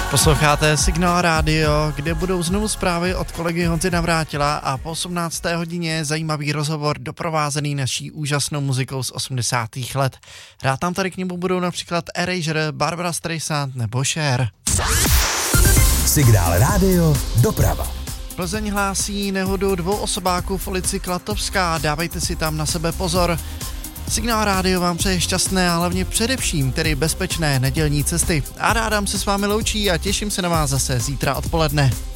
Posloucháte Signál Radio, kde budou znovu zprávy od kolegy Honzy Navrátila a po 18. hodině zajímavý rozhovor doprovázený naší úžasnou muzikou z 80. let. Rád tam tady k němu budou například Erasure, Barbara Streisand nebo Cher. Signál Radio doprava. Plzeň hlásí nehodu 2 osobáků v ulici Klatovská, dávejte si tam na sebe pozor. Signál Radio vám přeje šťastné a hlavně především tedy bezpečné nedělní cesty. A Adam se s vámi loučí a těším se na vás zase zítra odpoledne.